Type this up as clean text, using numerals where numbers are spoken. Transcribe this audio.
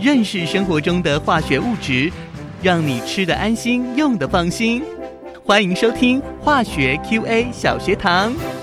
认识生活中的化学物质，让你吃得安心，用得放心。欢迎收听化学 QA 小学堂。